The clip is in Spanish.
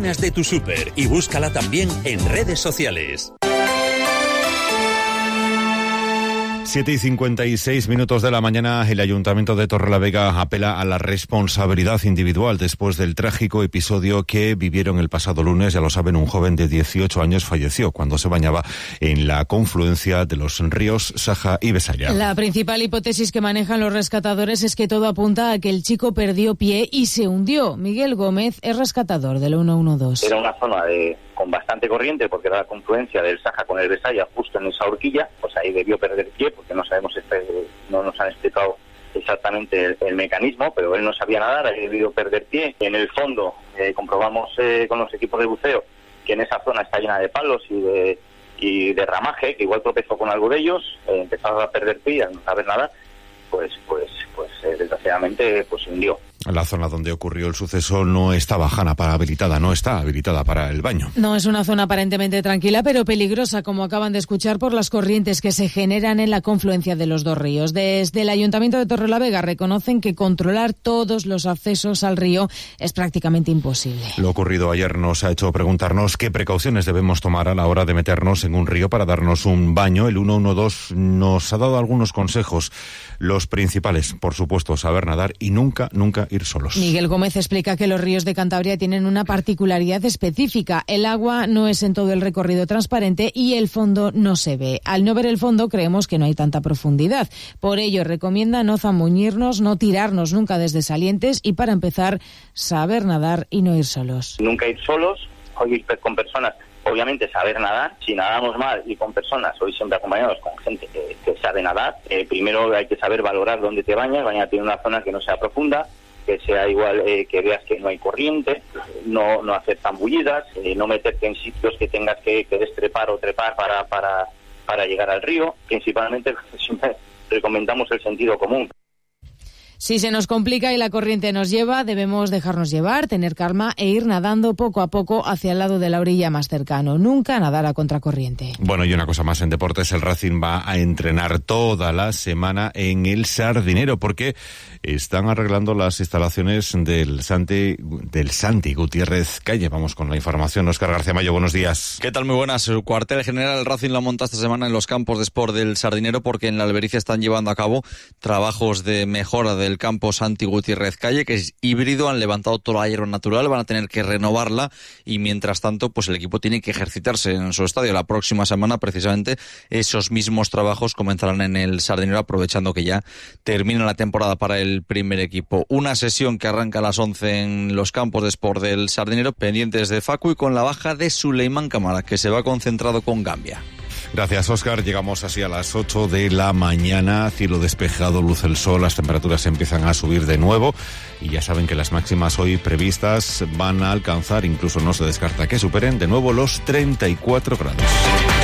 Mañanas de tu Súper y búscala también en redes sociales. 7:56 de la mañana, el Ayuntamiento de Torrelavega apela a la responsabilidad individual después del trágico episodio que vivieron el pasado lunes. Ya lo saben, un joven de 18 años falleció cuando se bañaba en la confluencia de los ríos Saja y Besaya. La principal hipótesis que manejan los rescatadores es que todo apunta a que el chico perdió pie y se hundió. Miguel Gómez es rescatador del 112. Era una zona con bastante corriente porque era la confluencia del Saja con el Besaya justo en esa horquilla, pues ahí debió perder pie porque no nos han explicado exactamente el mecanismo, pero él no sabía nadar, ahí debió perder pie. En el fondo comprobamos con los equipos de buceo que en esa zona está llena de palos y de ramaje, que igual tropezó con algo de ellos, empezaba a perder pie y al no saber nadar, pues desgraciadamente se hundió. La zona donde ocurrió el suceso no está habilitada para el baño. No es una zona aparentemente tranquila, pero peligrosa, como acaban de escuchar, por las corrientes que se generan en la confluencia de los dos ríos. Desde el Ayuntamiento de Torrelavega reconocen que controlar todos los accesos al río es prácticamente imposible. Lo ocurrido ayer nos ha hecho preguntarnos qué precauciones debemos tomar a la hora de meternos en un río para darnos un baño. El 112 nos ha dado algunos consejos. Los principales, por supuesto, saber nadar y nunca ir solos. Miguel Gómez explica que los ríos de Cantabria tienen una particularidad específica. El agua no es en todo el recorrido transparente y el fondo no se ve. Al no ver el fondo, creemos que no hay tanta profundidad. Por ello, recomienda no zambuñirnos, no tirarnos nunca desde salientes y, para empezar, saber nadar y no ir solos. Nunca ir solos, o ir con personas. Obviamente saber nadar, si nadamos mal y con personas, hoy siempre acompañados con gente que sabe nadar, primero hay que saber valorar dónde te bañate en una zona que no sea profunda, que sea igual, que veas que no hay corriente, no hacer zambullidas, no meterte en sitios que tengas que destrepar o trepar para llegar al río. Principalmente siempre recomendamos el sentido común. Si se nos complica y la corriente nos lleva, debemos dejarnos llevar, tener calma e ir nadando poco a poco hacia el lado de la orilla más cercano. Nunca nadar a contracorriente. Bueno, y una cosa más en deportes, el Racing va a entrenar toda la semana en el Sardinero porque están arreglando las instalaciones del Santi Gutiérrez Calle. Vamos con la información. Óscar García Mayo, buenos días. ¿Qué tal? Muy buenas. El cuartel general del Racing lo monta esta semana en los campos de sport del Sardinero porque en la Albericia están llevando a cabo trabajos de mejora del campo Santi Gutiérrez Calle, que es híbrido. Han levantado toda la hierba natural, van a tener que renovarla y mientras tanto pues el equipo tiene que ejercitarse en su estadio. La próxima semana precisamente esos mismos trabajos comenzarán en el Sardinero, aprovechando que ya termina la temporada para el primer equipo. Una sesión que arranca a las 11 en los campos de sport del Sardinero, pendientes de Facu y con la baja de Suleimán Camara, que se va concentrado con Gambia. Gracias, Óscar. Llegamos así a las 8 de la mañana, cielo despejado, luce el sol, las temperaturas empiezan a subir de nuevo y ya saben que las máximas hoy previstas van a alcanzar, incluso no se descarta que superen de nuevo los 34 grados.